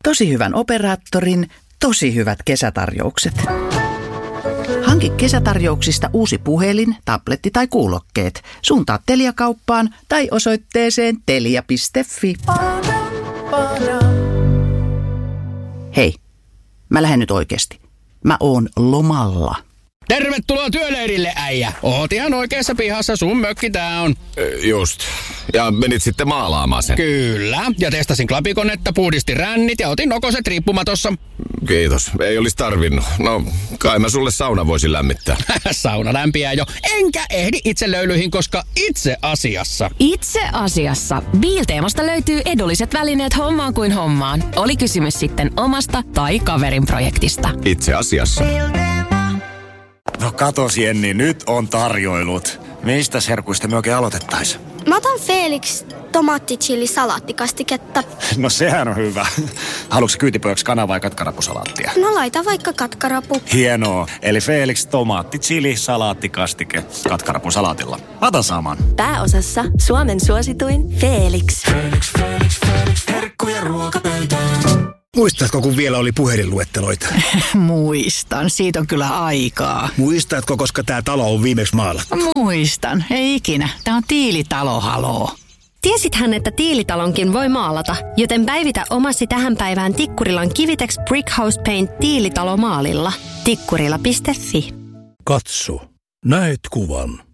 tosi hyvän operaattorin, tosi hyvät kesätarjoukset. Hanki kesätarjouksista uusi puhelin, tabletti tai kuulokkeet. Suuntaa Telia-kauppaan tai osoitteeseen telia.fi. Hei, mä lähden nyt oikeasti. Mä oon lomalla. Tervetuloa työleirille, äijä. Oot ihan oikeassa pihassa, sun mökki tää on. Just. Ja menit sitten maalaamaan sen. Kyllä. Ja testasin klapikonetta, puhdistin rännit ja otin nokoset riippumatossa. Kiitos. Ei olisi tarvinnut. No, kai mä sulle sauna voisin lämmittää. Sauna lämpiää jo. Enkä ehdi itse löylyihin, koska itse asiassa. Itse asiassa. Biilteemasta löytyy edulliset välineet hommaan kuin hommaan. Oli kysymys sitten omasta tai kaverin projektista. Itse asiassa. No katos Jenni, nyt on tarjoilut. Mistä herkuista me oikein aloitettais? Mä otan Felix tomaatti-chili-salaattikastiketta. No sehän on hyvä. Haluatko kyytipojaksi kana- vai katkarapusalaattia? No laita vaikka katkarapu. Hienoa. Eli Felix tomaatti-chili-salaattikastike katkarapusalaatilla. Ota saman. Pääosassa Suomen suosituin Felix. Herkkuja ruokapöytään. Muistatko, kun vielä oli puhelinluetteloita? Muistan, siitä on kyllä aikaa. Muistatko, koska tämä talo on viimeksi maalattu? Muistan, ei ikinä. Tämä on Tiilitalo, haloo. Tiesithän, että Tiilitalonkin voi maalata, joten päivitä omasi tähän päivään Tikkurilan Kivitex Brickhouse Paint Tiilitalo maalilla. Tikkurila.fi. Katso, näet kuvan.